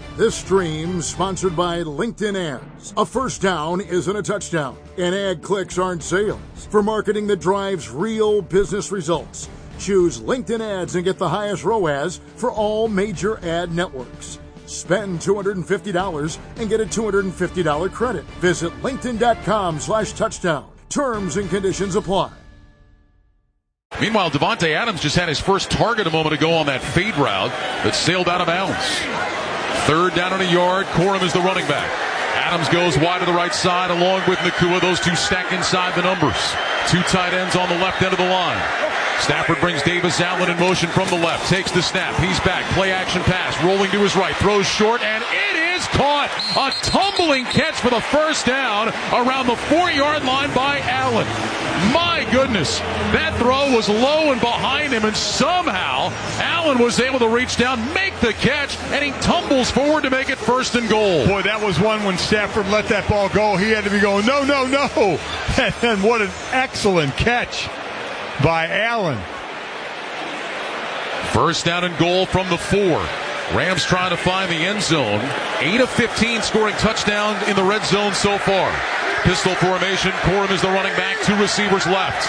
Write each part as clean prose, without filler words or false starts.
This stream sponsored by LinkedIn Ads. A first down isn't a touchdown, and ad clicks aren't sales. For marketing that drives real business results, choose LinkedIn Ads and get the highest ROAS for all major ad networks. Spend $250 and get a $250 credit. Visit linkedin.com/touchdown. Terms and conditions apply. Meanwhile, Davante Adams just had his first target a moment ago on that fade route that sailed out of bounds. Third down and a yard. Corum is the running back. Adams goes wide to the right side along with Nacua. Those two stack inside the numbers. Two tight ends on the left end of the line. Stafford brings Davis Allen in motion from the left. Takes the snap. He's back. Play action pass. Rolling to his right. Throws short, and it is caught. A tumbling catch for the first down around the 4-yard line by Allen. My goodness. That throw was low and behind him, and somehow Allen was able to reach down, make the catch, and he tumbles forward to make it first and goal. Boy, that was one when Stafford let that ball go. He had to be going, no, no, no. And what an excellent catch by Allen. First down and goal from the 4. Rams trying to find the end zone. 8 of 15 scoring touchdowns in the red zone so far. Pistol formation. Corum is the running back. 2 receivers left.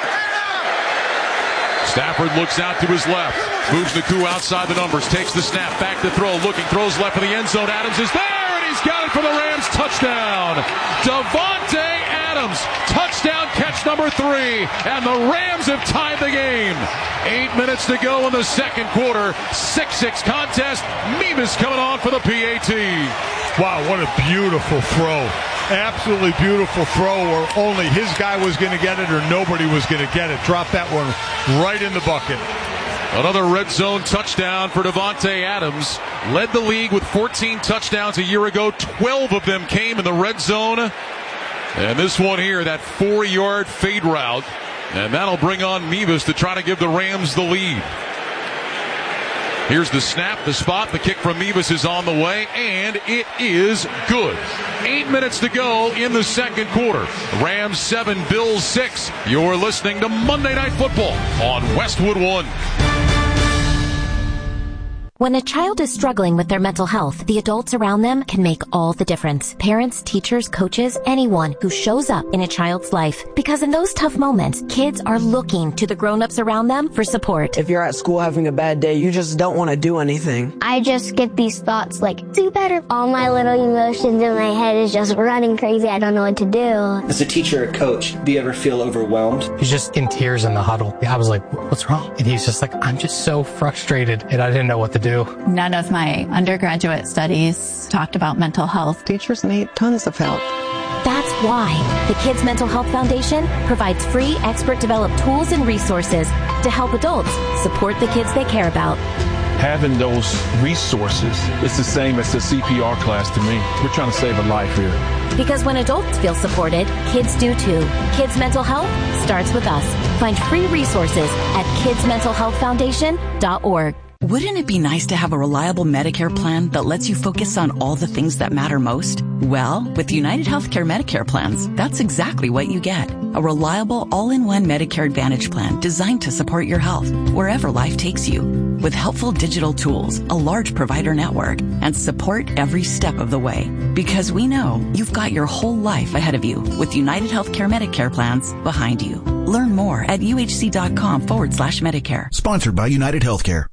Stafford looks out to his left. Moves Nacua outside the numbers. Takes the snap. Back to throw. Looking. Throws left for the end zone. Adams is there, and he's got it for the Rams. Touchdown. Davante Adams. Touchdown catch number 3. And the Rams have tied the game. 8 minutes to go in the second quarter. 6-6 contest. Mevis coming on for the PAT. Wow, what a beautiful throw. Absolutely beautiful throw where only his guy was going to get it or nobody was going to get it. Drop that one right in the bucket. Another red zone touchdown for Davante Adams. Led the league with 14 touchdowns a year ago. 12 of them came in the red zone. And this one here, that 4-yard fade route. And that'll bring on Mevis to try to give the Rams the lead. Here's the snap, the spot, the kick from Mevis is on the way, and it is good. 8 minutes to go in the second quarter. Rams 7, Bills 6. You're listening to Monday Night Football on Westwood One. When a child is struggling with their mental health, the adults around them can make all the difference. Parents, teachers, coaches, anyone who shows up in a child's life. Because in those tough moments, kids are looking to the grown-ups around them for support. If you're at school having a bad day, you just don't want to do anything. I just get these thoughts like, do better. All my little emotions in my head is just running crazy. I don't know what to do. As a teacher or coach, do you ever feel overwhelmed? He's just in tears in the huddle. I was like, what's wrong? And he's just like, I'm just so frustrated, and I didn't know what to do. None of my undergraduate studies talked about mental health. Teachers need tons of help. That's why the Kids Mental Health Foundation provides free expert-developed tools and resources to help adults support the kids they care about. Having those resources is the same as the CPR class to me. We're trying to save a life here. Because when adults feel supported, kids do too. Kids Mental Health starts with us. Find free resources at kidsmentalhealthfoundation.org. Wouldn't it be nice to have a reliable Medicare plan that lets you focus on all the things that matter most? Well, with United Healthcare Medicare plans, that's exactly what you get. A reliable all-in-one Medicare Advantage plan designed to support your health wherever life takes you. With helpful digital tools, a large provider network, and support every step of the way. Because we know you've got your whole life ahead of you with United Healthcare Medicare plans behind you. Learn more at uhc.com/Medicare. Sponsored by United Healthcare.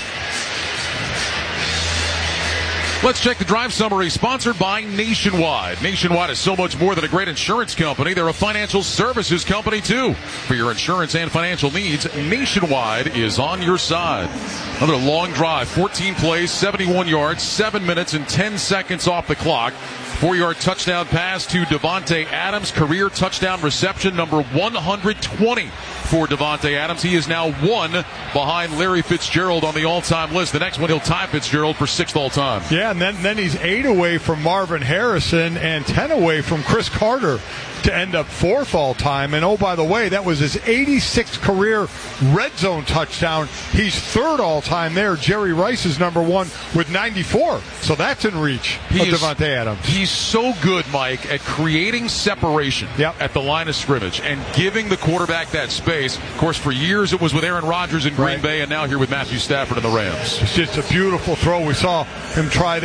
Let's check the drive summary, sponsored by Nationwide. Nationwide is so much more than a great insurance company. They're a financial services company, too. For your insurance and financial needs, Nationwide is on your side. Another long drive, 14 plays, 71 yards, 7 minutes and 10 seconds off the clock. 4-yard touchdown pass to Davante Adams. Career touchdown reception number 120 for Davante Adams. He is now 1 behind Larry Fitzgerald on the all-time list. The next one, he'll tie Fitzgerald for 6th all-time. Yeah, and then he's 8 away from Marvin Harrison and 10 away from Chris Carter to end up 4th all-time. And, oh, by the way, that was his 86th career red zone touchdown. He's 3rd all-time there. Jerry Rice is number 1 with 94. So that's in reach of Davante Adams. He's so good, Mike, at creating separation at the line of scrimmage and giving the quarterback that space. Of course, for years it was with Aaron Rodgers in Green Bay, and now here with Matthew Stafford and the Rams. It's just a beautiful throw. We saw him try